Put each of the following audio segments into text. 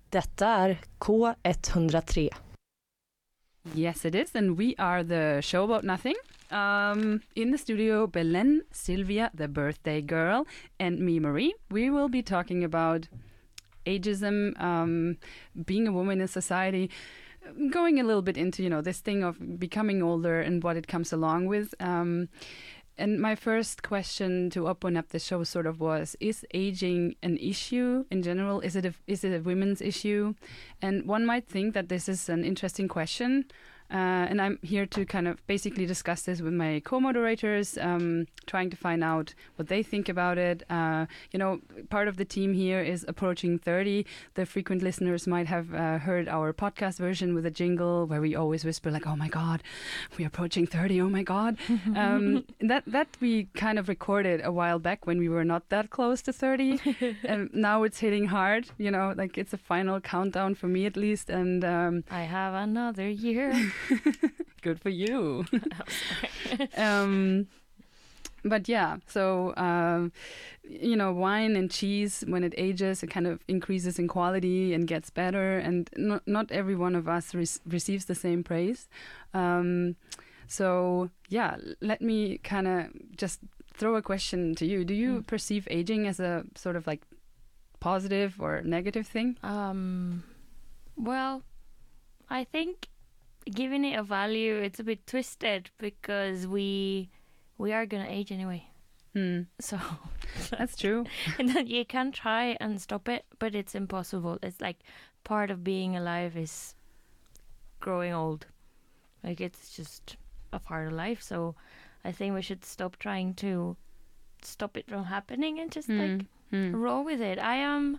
Detta är K103. Yes, it is, and we are the show about nothing. In the studio, Belen, Sylvia, the birthday girl, and me, Marie. We will be talking about ageism, being a woman in society, going a little bit into, this thing of becoming older and what it comes along with. And my first question to open up the show sort of was, is aging an issue in general? Is it a women's issue? And one might think that this is an interesting question. And I'm here to kind of basically discuss this with my co-moderators, trying to find out what they think about it. Part of the team here is approaching 30. The frequent listeners might have heard our podcast version with a jingle where we always whisper like, oh my God, we're approaching 30, oh my God. That we kind of recorded a while back when we were not that close to 30. And now it's hitting hard, like it's a final countdown for me at least. And I have another year. Good for you. But yeah, so, wine and cheese, when it ages, it kind of increases in quality and gets better. And not every one of us receives the same praise. So, yeah, let me kind of just throw a question to you. Do you perceive aging as a sort of like positive or negative thing? Well, I think giving it a value, it's a bit twisted because we are gonna age anyway. So that's true. And then you can try and stop it, but it's impossible. It's like part of being alive is growing old. Like it's just a part of life. So I think we should stop trying to stop it from happening and just roll with it. I am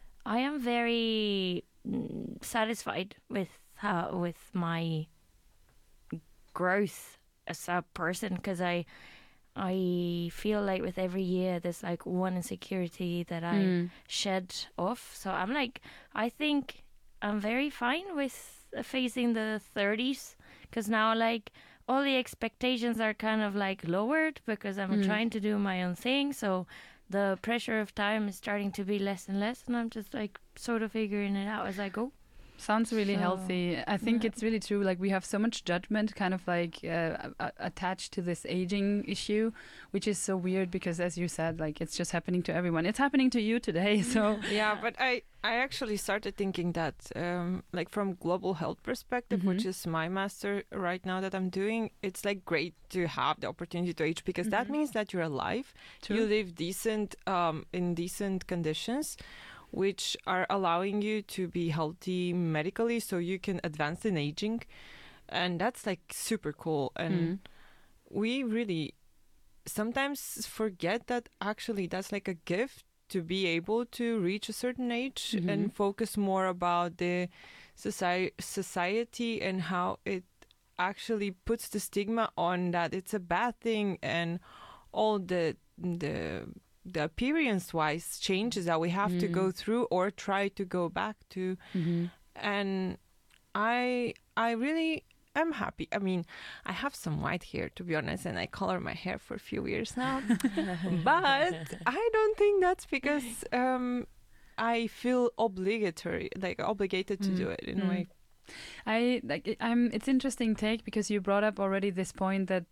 very satisfied with my growth as a person, because I feel like with every year there's like one insecurity that I shed off. So I think I'm very fine with facing the 30s, because now like all the expectations are kind of like lowered because I'm trying to do my own thing. So the pressure of time is starting to be less and less, and I'm just like sort of figuring it out as I go. Sounds really healthy. I think it's really true. Like we have so much judgment kind of like attached to this aging issue, which is so weird because, as you said, like it's just happening to everyone. It's happening to you today. So yeah, but I actually started thinking that like from global health perspective, which is my master right now that I'm doing, it's like great to have the opportunity to age, because that means that you're alive. True. You live decent in decent conditions, which are allowing you to be healthy medically, so you can advance in aging. And that's like super cool. And we really sometimes forget that actually that's like a gift to be able to reach a certain age and focus more about the society and how it actually puts the stigma on that it's a bad thing, and all the appearance-wise changes that we have to go through or try to go back to. And I really am happy. I mean, I have some white hair, to be honest, and I color my hair for a few years now. But I don't think that's because I feel obligated to do it in a way. It's interesting take, because you brought up already this point that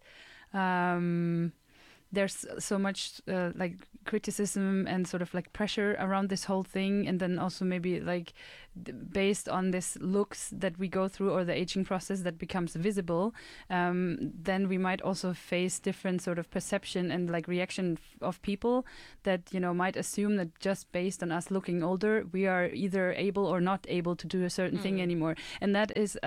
there's so much like criticism and sort of like pressure around this whole thing, and then also maybe like based on this looks that we go through or the aging process that becomes visible, then we might also face different sort of perception and like reaction of people that might assume that just based on us looking older we are either able or not able to do a certain thing anymore. And that is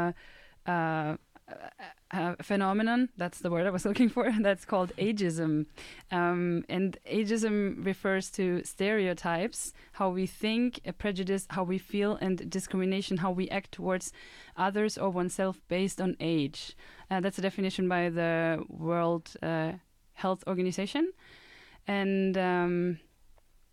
phenomenon, that's the word I was looking for, that's called ageism. And ageism refers to stereotypes, how we think, a prejudice, how we feel, and discrimination, how we act towards others or oneself based on age. That's a definition by the World Health Organization. And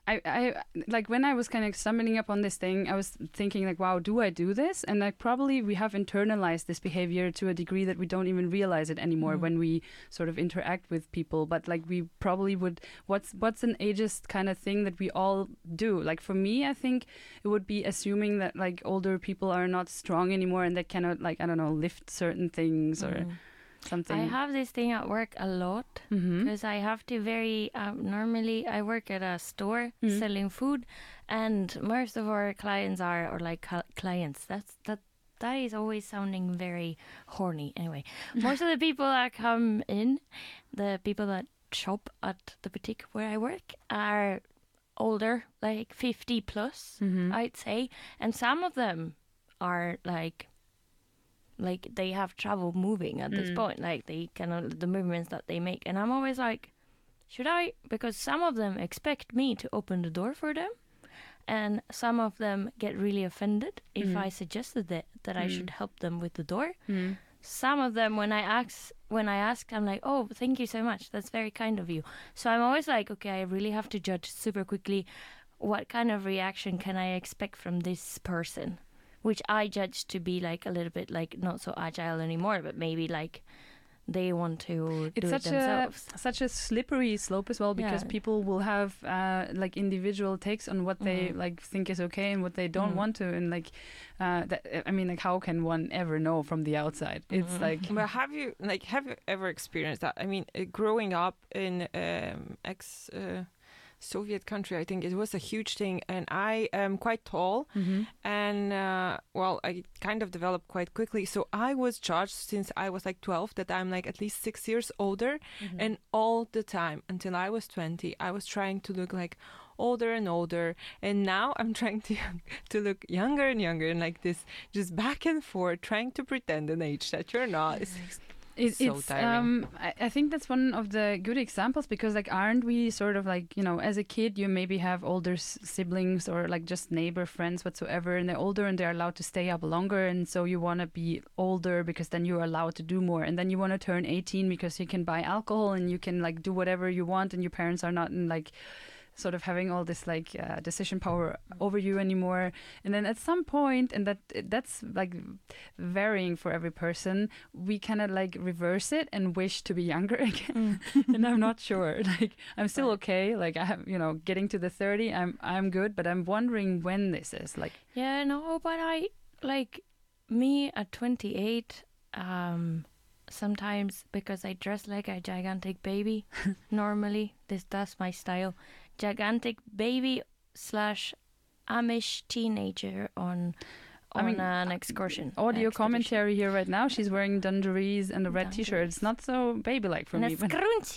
I like when I was kind of stumbling up on this thing, I was thinking like, wow, do I do this? And like probably we have internalized this behavior to a degree that we don't even realize it anymore when we sort of interact with people. But like we probably would, what's an ageist kind of thing that we all do? Like for me, I think it would be assuming that like older people are not strong anymore and they cannot, like, I don't know, lift certain things or something. I have this thing at work a lot because I have to normally I work at a store selling food, and most of our clients are clients. That is always sounding very horny. Anyway, most of the people that come in, the people that shop at the boutique where I work, are older, like 50 plus, I'd say, and some of them are like they have trouble moving at this point, like they cannot, the movements that they make. And I'm always like, should I? Because some of them expect me to open the door for them, and some of them get really offended if I suggested that I should help them with the door. Some of them, when I ask, I'm like, oh, thank you so much, that's very kind of you. So I'm always like, okay, I really have to judge super quickly what kind of reaction can I expect from this person, which I judge to be like a little bit like not so agile anymore, but maybe like they want to do it themselves. Such a slippery slope as well, because people will have like individual takes on what they like think is okay and what they don't want to, and like I mean, like how can one ever know from the outside? It's like. Well, have you ever experienced that? I mean, growing up in Soviet country, I think it was a huge thing, and I am quite tall, and I kind of developed quite quickly, so I was judged since I was like 12 that I'm like at least 6 years older, and all the time until I was 20 I was trying to look like older and older, and now I'm trying to look younger and younger, and like this just back and forth trying to pretend an age that you're not. It's so tiring. I think that's one of the good examples, because like aren't we sort of like, you know, as a kid you maybe have older siblings or like just neighbor friends whatsoever, and they're older and they're allowed to stay up longer, and so you want to be older because then you're allowed to do more, and then you want to turn 18 because you can buy alcohol and you can like do whatever you want, and your parents are not in like sort of having all this like decision power over you anymore. And then at some point, and that's like varying for every person, we kind of like reverse it and wish to be younger again. And I'm not sure, like I'm still okay, like I have, you know, getting to the 30 I'm good, but I'm wondering when this is like. Yeah, no, but I like me at 28 sometimes, because I dress like a gigantic baby normally, that's my style, gigantic baby / Amish teenager on an excursion. Audio commentary here right now. She's wearing dungarees and a red t-shirt. It's not so baby-like for me. But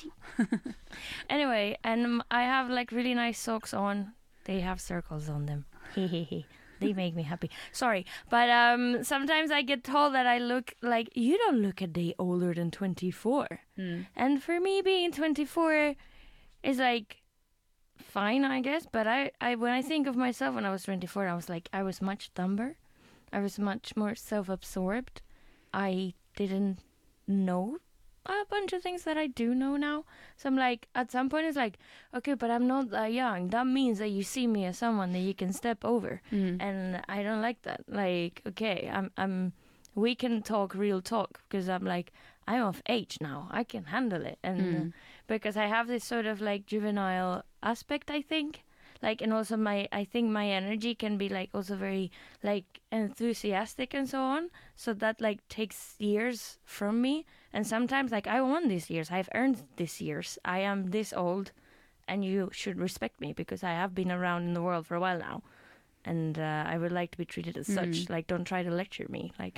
anyway, and I have like really nice socks on. They have circles on them. They make me happy. Sorry, but sometimes I get told that I look like, you don't look a day older than 24. And for me, being 24 is like fine, I guess. But I when I think of myself when I was 24, I was like, I was much dumber. I was much more self-absorbed. I didn't know a bunch of things that I do know now. So I'm like, at some point it's like, okay, but I'm not that young. That means that you see me as someone that you can step over. And I don't like that. Like, okay, we can talk real talk, because I'm like, I'm of age now. I can handle it. And because I have this sort of like juvenile aspect, I think. Like, and also I think my energy can be like also very like enthusiastic and so on. So that like takes years from me. And sometimes like I won these years. I've earned these years. I am this old, and you should respect me because I have been around in the world for a while now. And I would like to be treated as such. Like, don't try to lecture me. Like,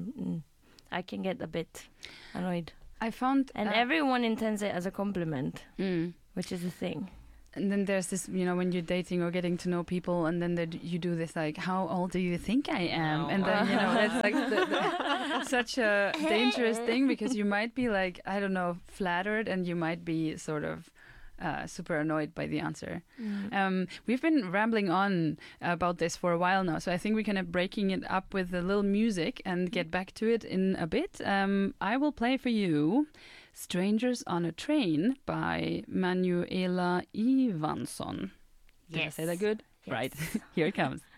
I can get a bit annoyed. I found... And everyone intends it as a compliment, which is the thing. And then there's this, you know, when you're dating or getting to know people, and then you do this, like, how old do you think I am? No. And then, you know, that's like such a dangerous thing, because you might be like, I don't know, flattered, and you might be sort of super annoyed by the answer. We've been rambling on about this for a while now, so I think we're kind of breaking it up with a little music and get back to it in a bit. I will play for you Strangers on a Train by Manuela Ivansson. Did I Yes. say that good? Yes. Right. Here it comes.